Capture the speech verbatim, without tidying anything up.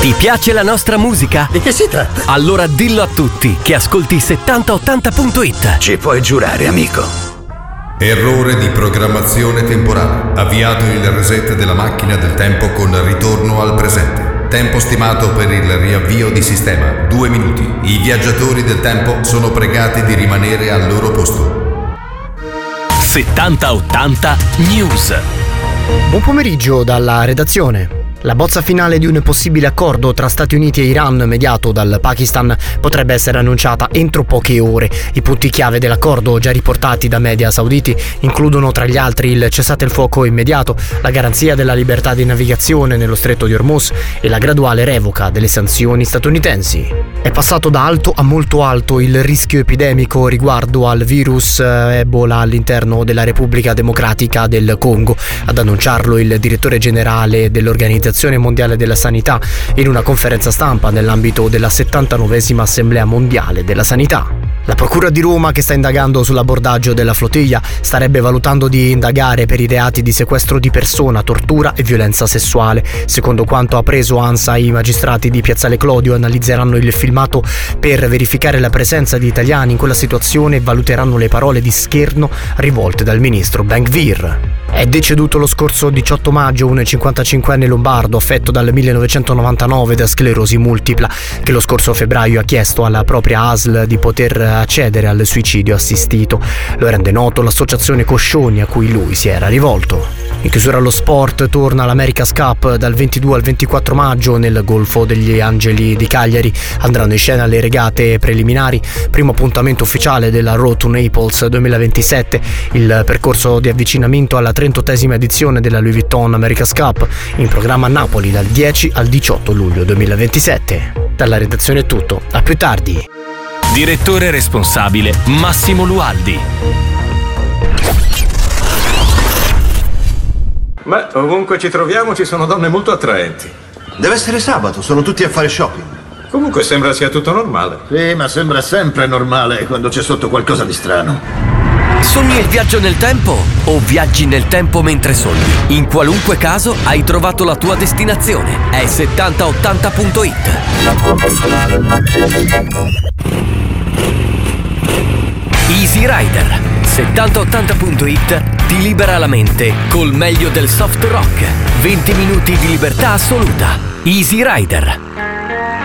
Ti piace la nostra musica? Di che si tratta? Allora dillo a tutti che ascolti settanta ottanta punto it. Ci puoi giurare, amico. Errore di programmazione temporale. Avviato il reset della macchina del tempo con ritorno al presente. Tempo stimato per il riavvio di sistema, due minuti. I viaggiatori del tempo sono pregati di rimanere al loro posto. settanta ottanta News. Buon pomeriggio dalla redazione. La bozza finale di un possibile accordo tra Stati Uniti e Iran mediato dal Pakistan potrebbe essere annunciata entro poche ore. I punti chiave dell'accordo, già riportati da media sauditi, includono tra gli altri il cessate il fuoco immediato, la garanzia della libertà di navigazione nello stretto di Hormuz e la graduale revoca delle sanzioni statunitensi. È passato da alto a molto alto il rischio epidemico riguardo al virus Ebola all'interno della Repubblica Democratica del Congo. Ad annunciarlo il direttore generale dell'Organizzazione Mondiale della Sanità in una conferenza stampa nell'ambito della settantanovesima Assemblea Mondiale della Sanità. La Procura di Roma, che sta indagando sull'abbordaggio della flottiglia, starebbe valutando di indagare per i reati di sequestro di persona, tortura e violenza sessuale. Secondo quanto ha preso ANSA, i magistrati di Piazzale Clodio analizzeranno il filmato per verificare la presenza di italiani in quella situazione e valuteranno le parole di scherno rivolte dal ministro Ben-Gvir. È deceduto lo scorso diciotto maggio un cinquantacinquenne lombardo affetto dal millenovecentonovantanove da sclerosi multipla, che lo scorso febbraio ha chiesto alla propria A S L di poter accedere al suicidio assistito. Lo rende noto l'associazione Coscioni a cui lui si era rivolto. In chiusura allo sport, torna l'America's Cup dal ventidue al ventiquattro maggio nel Golfo degli Angeli di Cagliari. Andranno in scena le regate preliminari, primo appuntamento ufficiale della Road to Naples duemilaventisette, il percorso di avvicinamento alla trentottesima edizione della Louis Vuitton America's Cup, in programma a Napoli dal dieci al diciotto luglio duemilaventisette. Dalla redazione è tutto, a più tardi. Direttore responsabile Massimo Lualdi. Ma ovunque ci troviamo ci sono donne molto attraenti. Deve essere sabato, sono tutti a fare shopping. Comunque sembra sia tutto normale. Sì, ma sembra sempre normale quando c'è sotto qualcosa di strano. Sogni il viaggio nel tempo o viaggi nel tempo mentre sogni? In qualunque caso hai trovato la tua destinazione. È settanta ottanta punto it. Easy Rider. settanta ottanta punto it ti libera la mente col meglio del soft rock. venti minuti di libertà assoluta. Easy Rider.